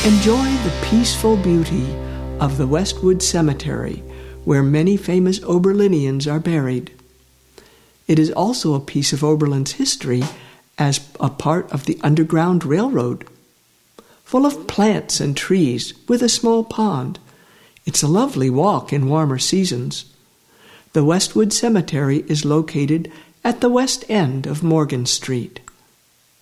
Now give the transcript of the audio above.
Enjoy the peaceful beauty of the Westwood Cemetery, where many famous Oberlinians are buried. It is also a piece of Oberlin's history as a part of the Underground Railroad. Full of plants and trees with a small pond, it's a lovely walk in warmer seasons. The Westwood Cemetery is located at the west end of Morgan Street.